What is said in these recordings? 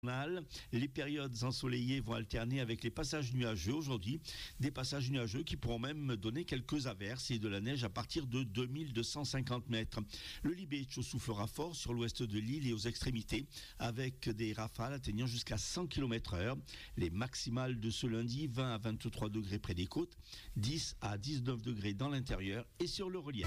Les périodes ensoleillées vont alterner avec les passages nuageux aujourd'hui, des passages nuageux qui pourront même donner quelques averses et de la neige à partir de 2250 mètres. Le Libé soufflera fort sur l'ouest de l'île et aux extrémités avec des rafales atteignant jusqu'à 100 km/h. Les maximales de ce lundi, 20 à 23 degrés près des côtes, 10 à 19 degrés dans l'intérieur et sur le relief.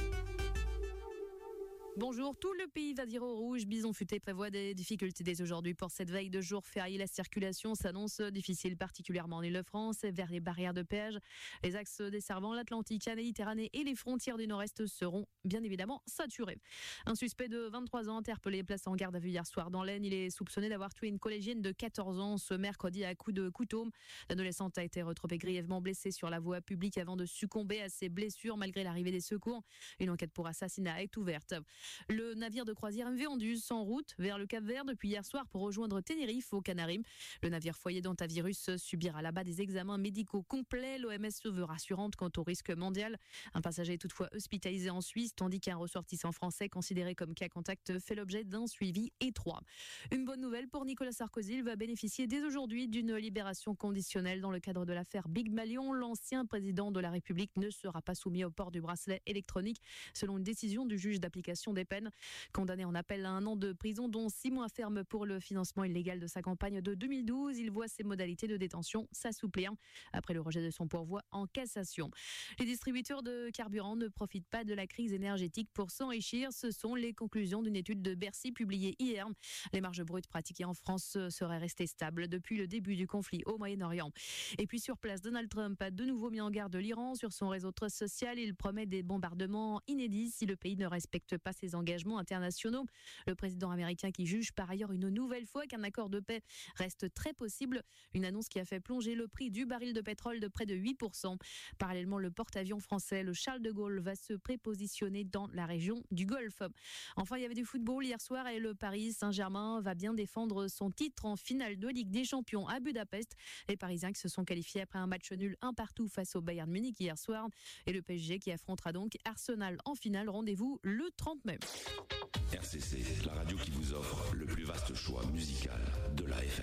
Bonjour, tout le pays va dire au rouge. Bison Futé prévoit des difficultés dès aujourd'hui pour cette veille de jour férié. La circulation s'annonce difficile, particulièrement en Île-de-France, vers les barrières de péage. Les axes desservant l'Atlantique, la Méditerranée et les frontières du Nord-Est seront bien évidemment saturés. Un suspect de 23 ans interpellé, placé en garde à vue hier soir dans l'Aisne. Il est soupçonné d'avoir tué une collégienne de 14 ans ce mercredi à coups de couteau. L'adolescente a été retrouvée grièvement blessée sur la voie publique avant de succomber à ses blessures malgré l'arrivée des secours. Une enquête pour assassinat est ouverte. Le navire de croisière MV Andus en route vers le Cap-Vert depuis hier soir pour rejoindre Tenerife aux Canaries. Le navire foyer d'Antavirus subira là-bas des examens médicaux complets. L'OMS se veut rassurante quant au risque mondial. Un passager est toutefois hospitalisé en Suisse, tandis qu'un ressortissant français considéré comme cas contact fait l'objet d'un suivi étroit. Une bonne nouvelle pour Nicolas Sarkozy, il va bénéficier dès aujourd'hui d'une libération conditionnelle dans le cadre de l'affaire Big Malion. L'ancien président de la République ne sera pas soumis au port du bracelet électronique selon une décision du juge d'application des peines. Condamné en appel à 1 an de prison, dont 6 mois ferme pour le financement illégal de sa campagne de 2012. Il voit ses modalités de détention s'assouplir après le rejet de son pourvoi en cassation. Les distributeurs de carburant ne profitent pas de la crise énergétique pour s'enrichir. Ce sont les conclusions d'une étude de Bercy publiée hier. Les marges brutes pratiquées en France seraient restées stables depuis le début du conflit au Moyen-Orient. Et puis sur place, Donald Trump a de nouveau mis en garde l'Iran sur son réseau social. Il promet des bombardements inédits si le pays ne respecte pas ses engagements internationaux. Le président américain qui juge par ailleurs une nouvelle fois qu'un accord de paix reste très possible. Une annonce qui a fait plonger le prix du baril de pétrole de près de 8%. Parallèlement, le porte-avions français, le Charles de Gaulle, va se prépositionner dans la région du Golfe. Enfin, il y avait du football hier soir et le Paris Saint-Germain va bien défendre son titre en finale de Ligue des Champions à Budapest. Les Parisiens qui se sont qualifiés après un match nul 1-1 face au Bayern Munich hier soir. Et le PSG qui affrontera donc Arsenal en finale. Rendez-vous le 30 mai. RCC, la radio qui vous offre le plus vaste choix musical de l'AFM.